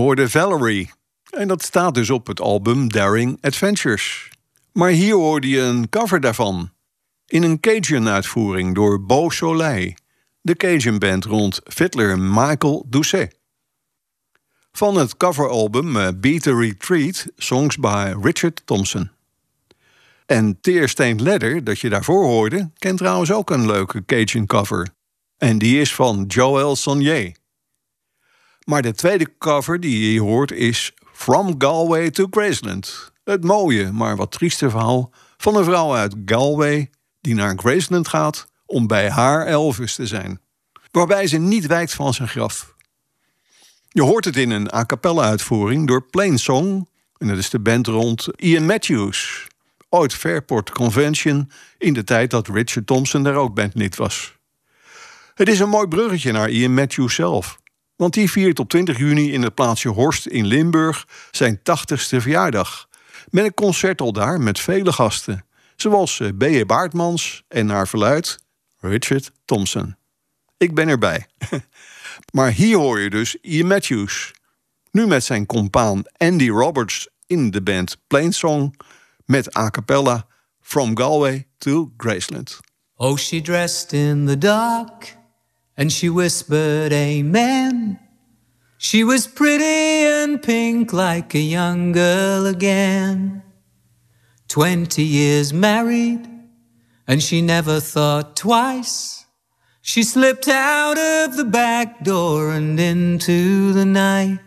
hoorde Valerie. En dat staat dus op het album Daring Adventures. Maar hier hoorde je een cover daarvan. In een Cajun-uitvoering door Beau Soleil. De Cajun-band rond fiddler Michael Doucet. Van het coveralbum Beat the Retreat, songs by Richard Thompson. En Tear Stained Leather, dat je daarvoor hoorde, kent trouwens ook een leuke Cajun-cover. En die is van Joel Sonnier. Maar de tweede cover die je hier hoort is From Galway to Graceland. Het mooie, maar wat trieste verhaal van een vrouw uit Galway die naar Graceland gaat om bij haar Elvis te zijn. Waarbij ze niet wijkt van zijn graf. Je hoort het in een a cappella uitvoering door Plainsong. En dat is de band rond Ian Matthews. Ooit Fairport Convention in de tijd dat Richard Thompson daar ook bandlid was. Het is een mooi bruggetje naar Ian Matthews zelf. Want die viert op 20 juni in het plaatsje Horst in Limburg zijn 80ste verjaardag. Met een concert al daar met vele gasten. Zoals B.J. Baartmans en naar verluidt Richard Thompson. Ik ben erbij. Maar hier hoor je dus Ian Matthews. Nu met zijn compaan Andy Roberts in de band Plainsong met a cappella From Galway to Graceland. Oh, she dressed in the dark and she whispered amen. She was pretty and pink like a young girl again. 20 years married and she never thought twice. She slipped out of the back door and into the night.